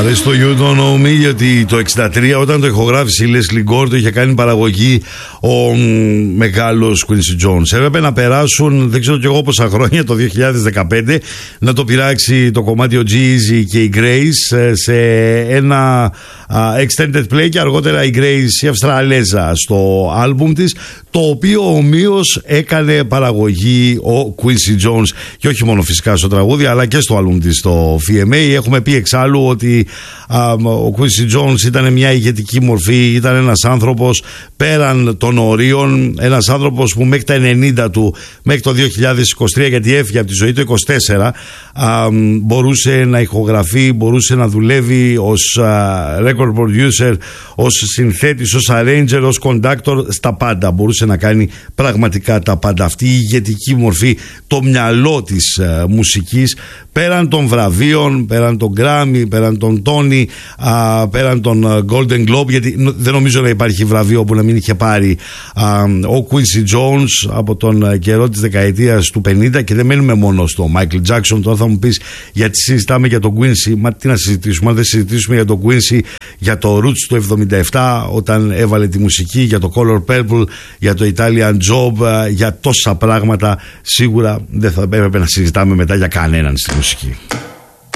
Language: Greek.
αρέσει το You Don't Know Me, γιατί το 1963 όταν το ηχογράφησε η Leslie Gore το είχε κάνει παραγωγή ο μεγάλος Quincy Jones. Έπρεπε να περάσουν δεν ξέρω κι εγώ πόσα χρόνια, το 2015, να το πειράξει το κομμάτι ο G-Eazy και η Grace σε ένα extended play, και αργότερα η Grace η Αυστραλέζα στο άλμπουμ της, το οποίο ομοίως έκανε παραγωγή ο Quincy Jones, και όχι μόνο φυσικά στο τραγούδι αλλά και στο άλμπουμ της το VMA. Έχουμε πει εξάλλου ότι ο Quincy Jones ήταν μια ηγετική μορφή, ήταν ένας άνθρωπος πέραν των ορίων, ένας άνθρωπος που μέχρι τα 90 του, μέχρι το 2023, γιατί έφυγε από τη ζωή το 24, μπορούσε να ηχογραφεί, μπορούσε να δουλεύει ως record producer, ως συνθέτης, ως arranger, ως conductor, στα πάντα. Μπορούσε να κάνει πραγματικά τα πάντα. Αυτή η ηγετική μορφή, το μυαλό της μουσικής, πέραν των βραβείων, πέραν των Grammy, πέραν των Tony, πέραν των Golden Globe, γιατί δεν νομίζω να υπάρχει βραβείο που να μην είχε πάρει ο Quincy Jones από τον καιρό της δεκαετίας του 50. Και δεν μένουμε μόνο στο Michael Jackson. Τώρα θα μου πεις, γιατί συζητάμε για τον Quincy? Μα τι να συζητήσουμε, αν δεν συζητήσουμε για τον Quincy, για το Roots του 77 όταν έβαλε τη μουσική, για το Color Purple, για το Italian Job, για τόσα πράγματα. Σίγουρα δεν θα έπρεπε να συζητάμε μετά για κανέναν στη μουσική.